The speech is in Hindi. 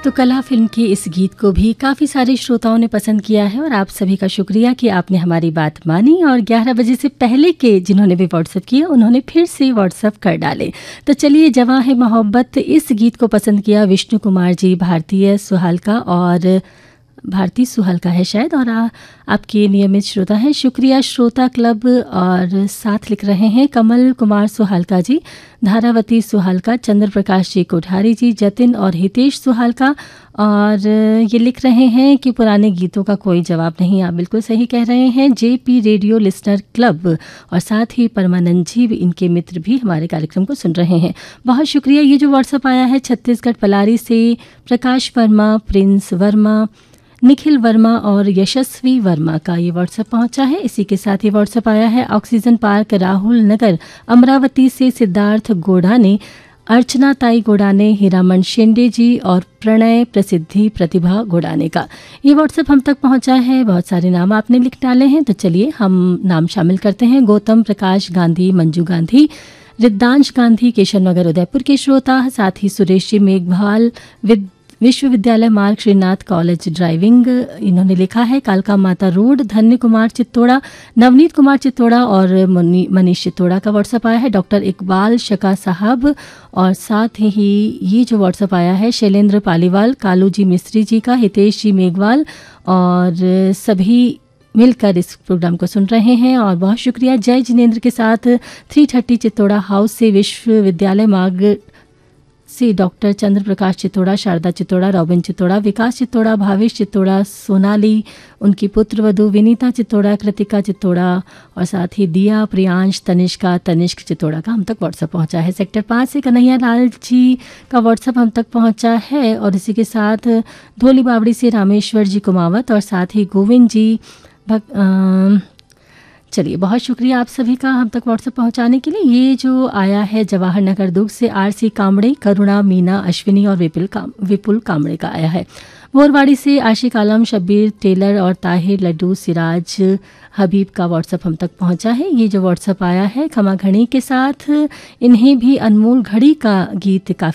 तो कला फिल्म के इस गीत को भी काफ़ी सारे श्रोताओं ने पसंद किया है और आप सभी का शुक्रिया कि आपने हमारी बात मानी और 11 बजे से पहले के जिन्होंने भी व्हाट्सएप किया उन्होंने फिर से व्हाट्सएप कर डाले। तो चलिए, जवां है मोहब्बत, इस गीत को पसंद किया विष्णु कुमार जी, भारतीय सुहालका और भारती सुहालका है शायद, और आपके नियमित श्रोता हैं। शुक्रिया श्रोता क्लब, और साथ लिख रहे हैं कमल कुमार सुहालका जी, धारावती सुहालका, चंद्र प्रकाश जी कोठारी जी, जतिन और हितेश सुहालका, और ये लिख रहे हैं कि पुराने गीतों का कोई जवाब नहीं। आप बिल्कुल सही कह रहे हैं। जेपी रेडियो लिसनर क्लब और साथ ही परमानंद जी, इनके मित्र भी हमारे कार्यक्रम को सुन रहे हैं। बहुत शुक्रिया। ये जो व्हाट्सएप आया है छत्तीसगढ़ पलारी से प्रकाश वर्मा, प्रिंस वर्मा, निखिल वर्मा और यशस्वी वर्मा का ये व्हाट्सएप पहुंचा है। इसी के साथ ये व्हाट्सएप आया है ऑक्सीजन पार्क राहुल नगर अमरावती से सिद्धार्थ गोडाने, अर्चना ताई गोडाने, हीरामन शेंडे जी और प्रणय प्रसिद्धि प्रतिभा गोडाने का ये व्हाट्सएप हम तक पहुंचा है। बहुत सारे नाम आपने लिख डाले हैं, तो चलिए हम नाम शामिल करते हैं। गौतम प्रकाश गांधी, मंजू गांधी, रिद्धांश गांधी, केशव नगर उदयपुर के श्रोता, साथ ही सुरेश जी मेघवाल, विश्वविद्यालय मार्ग, श्रीनाथ कॉलेज ड्राइविंग, इन्होंने लिखा है कालका माता रोड, धन्य कुमार चित्तोड़ा, नवनीत कुमार चित्तोड़ा और मनीष चित्तोड़ा का व्हाट्सएप आया है। डॉक्टर इकबाल शका साहब, और साथ ही ये जो व्हाट्सएप आया है शैलेंद्र पालीवाल, कालू जी मिस्त्री जी का, हितेश जी मेघवाल, और सभी मिलकर इस प्रोग्राम को सुन रहे हैं। और बहुत शुक्रिया जय जिनेन्द्र के साथ 330 चित्तोड़ा हाउस से विश्वविद्यालय मार्ग से डॉक्टर चंद्र प्रकाश चित्तोड़ा, शारदा चित्तोड़ा, रॉबिन चित्तोड़ा, विकास चित्तोड़ा, भावेश चित्तोड़ा, सोनाली, उनकी पुत्रवधू विनीता चित्तोड़ा, कृतिका चित्तोड़ा, और साथ ही दिया, प्रियांश, तनिष्का, तनिष्क चित्तोड़ा का हम तक व्हाट्सएप पहुंचा है। सेक्टर 5 से कन्हैया लाल जी का व्हाट्सएप हम तक पहुंचा है, और इसी के साथ धोली बावड़ी से रामेश्वर जी कुमावत, और साथ ही गोविंद जी चलिए, बहुत शुक्रिया आप सभी का हम तक व्हाट्सएप पहुंचाने के लिए। ये जो आया है जवाहर नगर दुर्ग से आरसी कामड़े, करुणा, मीना, अश्विनी और विपुल कामड़े का आया है। मोरवाड़ी से आशिक आलम, शब्बीर टेलर और ताहिर लड्डू सिराज हबीब का व्हाट्सएप हम तक पहुंचा है। ये जो व्हाट्सएप आया है खमा घड़ी के साथ, इन्हें भी अनमोल घड़ी का गीत काफ़ी